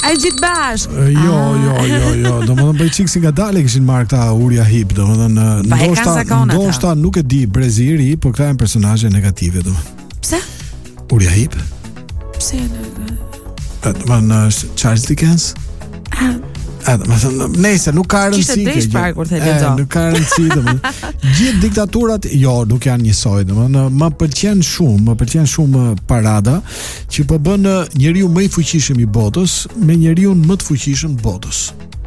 Ai gjithë bashk. Jo, domethënë bëj çik si ngadalë kishin marrë këta Uria Hip, domethënë ndoshta nuk e di Breziri, por këta janë personazhe negative domethënë. Pse? Uria Hip? Pse? Domethënë Charles Dickens? Nëse nuk ka rëndësi nuk ka rëndësi gjithë diktaturat nuk janë njësoj më pëlqen shumë parada që po bën njeriu më i fuqishëm i botës me njeriu më të fuqishëm të botës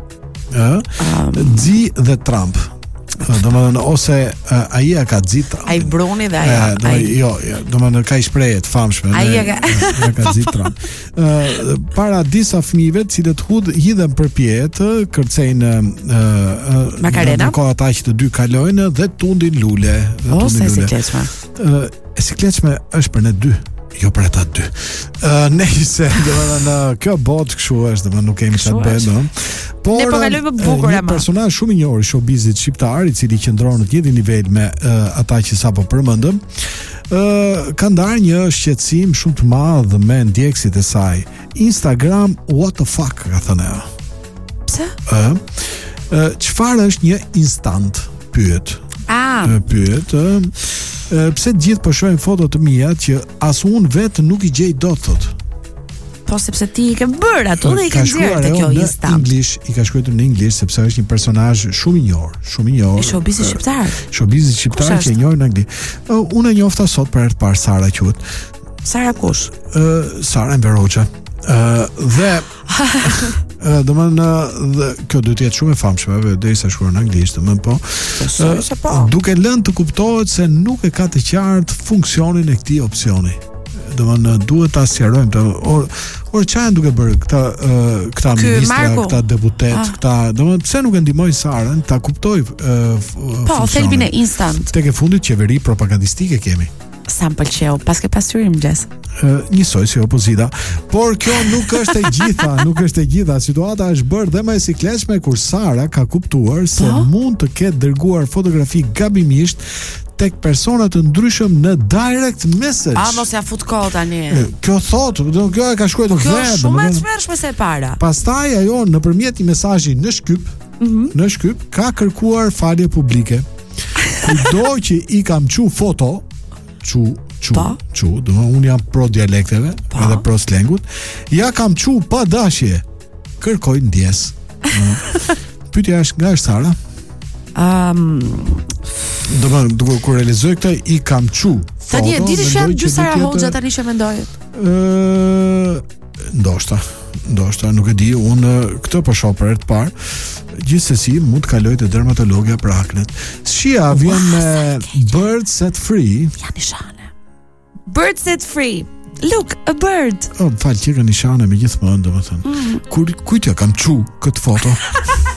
Xi dhe Trump domethënë ose ai ka Xi Trump ai Bruni dhe ai domethënë ka shprehje të famshme ai ka Xi Trump para disa fëmijëve të cilët hidhen përpije të kërcejnë Macarena ko ata që të dy kalojnë dhe tundin lule ose sikletshme sikletshme është për ne dy jo për ata dy. Nëse domethënë kjo botë kështu është, domethënë nuk kemi çfarë të bëjmë. Por ne po kalojmë bukur ama. Një personazh shumë i njohur i showbizit shqiptar, i cili qëndron në të njëjtin nivel me ata që sapo përmendëm, ka ndarë një shqetësim shumë të madh me ndjekësit e saj. Instagram what the fuck ka thënë ajo. Pse? Çfarë është një instant? Pyet. Pyet. Pse të gjithë po shohin foto të mia që as unë vetë nuk i gjej dot thot. Po sepse ti i ke bërë ato dhe i ke nxjerrë te kjo instant. Anglisht, i ka shkruar në anglisht sepse është një personazh shumë i njohur. Showbizit shqiptar. Showbizit shqiptar që e njohin në Angli. Unë e njofta sot për herë të parë Sara quhet. Sara kush? Sara Enveroja. Dhe domethënë kjo duhet të jetë shumë e famshme derisa shkruan në anglisht, duke lënë të kuptohet se nuk e ka të qartë funksionin e këtij opsioni. Domethënë duhet ta sqarojmë çfarë janë duke bërë këta ministra, këta deputet, këta domethënë pse nuk e ndihmojnë Sarën ta kuptoj thelbin e instant. Tek e fundit qeveri propagandistike kemi. Sa më pëlqeu, pas ke pasuri mëngjes. Njësoj si opozita, por kjo nuk është e gjitha, situata është bërë dhe më e sikletshme kur Sara ka kuptuar se mund të ketë dërguar fotografi gabimisht tek persona të ndryshëm në direct message. Mos ja fut kohë tani. Kjo thotë, kjo e ka shkruar vetë. Kjo shumë e çmërshme se para. Pastaj ajo nëpërmjet një mesazhi në shkyp ka kërkuar falje publike. Kudo që i kam çu foto unë jam pro dialekteve edhe pro slengut, ja kam çu pa dashje, kërkoj ndjes. Pyetja është nga është Sara? Duke kur realizoj këtë i kam çu foto. Tani e ditë që dy Sara Hoxha tani që mendojet. Ndoshta nuk e di, unë këtë po shoh për herë të parë. Gjithsesi mund të kaloj te dermatologja për aknet. Shija vjen me bird set free. Ja nishane. Bird set free. Look, a bird. Falë që ka nishane me gjithmonë, domethënë. Kujt ja kam çu këtë foto?